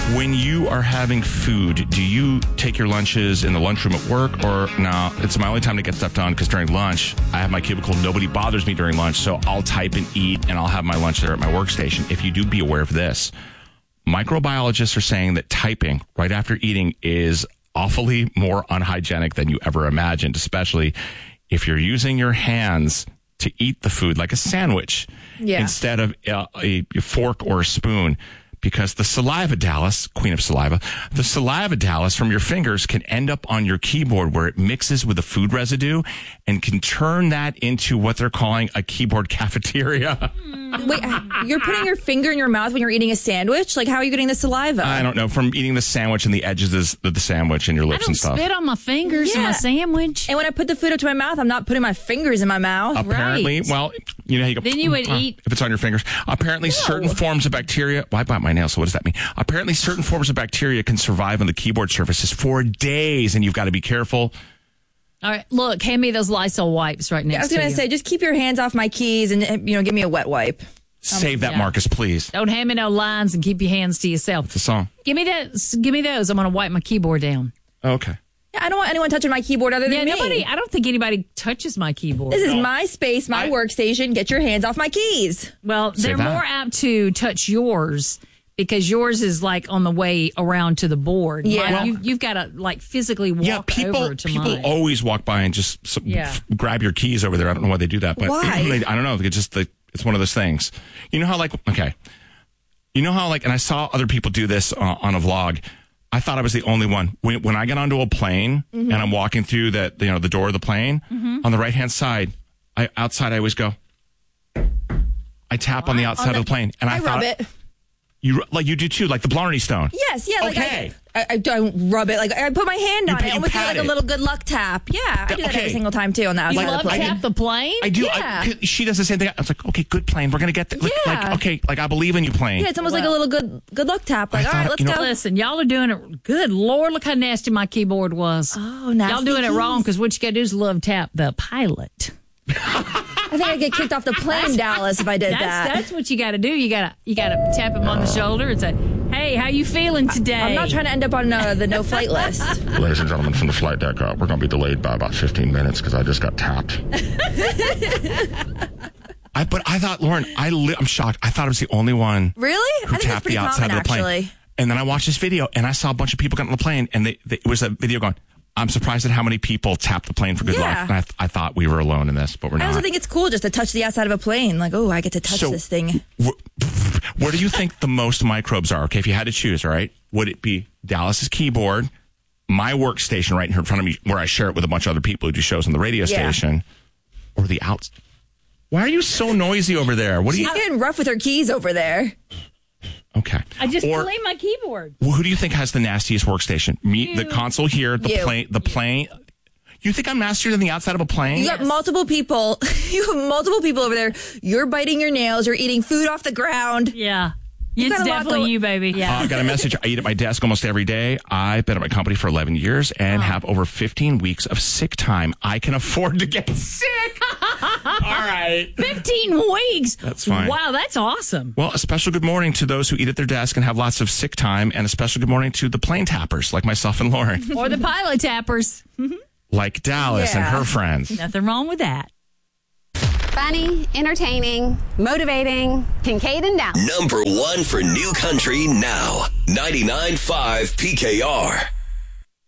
When you are having food, do you take your lunches in the lunchroom at work, or no? It's my only time to get stuff done because during lunch, I have my cubicle. Nobody bothers me during lunch, so I'll type and eat, and I'll have my lunch there at my workstation. If you do, be aware of this. Microbiologists are saying that typing right after eating is awfully more unhygienic than you ever imagined, especially if you're using your hands to eat the food like a sandwich instead of a fork or a spoon. Because the saliva, Dallas, queen of saliva, the saliva, Dallas, from your fingers can end up on your keyboard where it mixes with the food residue and can turn that into what they're calling a keyboard cafeteria. Wait, you're putting your finger in your mouth when you're eating a sandwich? Like, how are you getting the saliva? I don't know. From eating the sandwich and the edges of the sandwich and your lips and stuff. I don't spit on my fingers in my sandwich. And when I put the food up to my mouth, I'm not putting my fingers in my mouth. Apparently, right. Well, you know how you go. Then you would eat. If it's on your fingers. Apparently, certain forms of bacteria. Well, I bite my nails, so what does that mean? Apparently, certain forms of bacteria can survive on the keyboard surfaces for days, and you've got to be careful. All right, look, hand me those Lysol wipes right next to you. I was going to say, just keep your hands off my keys and, give me a wet wipe. Save that, Marcus, please. Don't hand me no lines and keep your hands to yourself. It's a song. Give me those. I'm going to wipe my keyboard down. Okay. Yeah, I don't want anyone touching my keyboard other than me. I don't think anybody touches my keyboard. This is my space, my workstation. Get your hands off my keys. Well, they're more apt to touch yours because yours is like on the way around to the board. Yeah. Mine, you've got to like physically walk over to mine. People always walk by and just grab your keys over there. I don't know why they do that. But why? I don't know. It's one of those things. You know how and I saw other people do this on a vlog. I thought I was the only one. When I get onto a plane and I'm walking through the door of the plane, on the right-hand side, I always go. I tap on the outside of the plane. And I thought, rub it. You do too, like the Blarney Stone. Yes, yeah. Like okay. I don't rub it. Like I put my hand on it. Almost pat like a little good luck tap. Yeah, I do that every single time too on the outside of the plane. Tap the plane? I do. Yeah. She does the same thing. I was like, okay, good plane. We're gonna get there. I believe in you, plane. Yeah, it's almost like a little good luck tap. Like, all right, let's go. Listen, y'all are doing it. Good Lord, look how nasty my keyboard was. Oh, nasty. Y'all doing it wrong because what you got to do is love tap the pilot. I think I'd get kicked off the plane, Dallas, if I did that. That's what you got to do. You got to tap him on the shoulder and say, "Hey, how you feeling today?" I'm not trying to end up on the no flight list. Ladies and gentlemen, from the flight deck, we're going to be delayed by about 15 minutes because I just got tapped. But I thought, Lauren, I'm shocked. I thought I was the only one. Really? Who I think tapped that's pretty the outside common, of the plane. actually. And then I watched this video, and I saw a bunch of people get on the plane, and it was a video going, I'm surprised at how many people tap the plane for good luck. And I thought we were alone in this, but we're not. I also think it's cool just to touch the outside of a plane. Like, oh, I get to touch this thing. Where do you think the most microbes are? Okay, if you had to choose, all right, would it be Dallas's keyboard, my workstation right here in front of me, where I share it with a bunch of other people who do shows on the radio station, or the outs? Why are you so noisy over there? She's getting rough with her keys over there. Okay. I just cleaned my keyboard. Well, who do you think has the nastiest workstation? Me, the console here, the plane. You think I'm nastier than the outside of a plane? You got multiple people. You have multiple people over there. You're biting your nails. You're eating food off the ground. Yeah. It's definitely you, baby. Yeah. I got a message. I eat at my desk almost every day. I've been at my company for 11 years and have over 15 weeks of sick time. I can afford to get sick. All right. 15 weeks. That's fine. Wow, that's awesome. Well, a special good morning to those who eat at their desk and have lots of sick time, and a special good morning to the plane tappers like myself and Lauren. Or the pilot tappers. Like Dallas and her friends. Nothing wrong with that. Funny, entertaining, motivating. Kincaid and Dallas. #1 for New Country now. 99.5 PKR.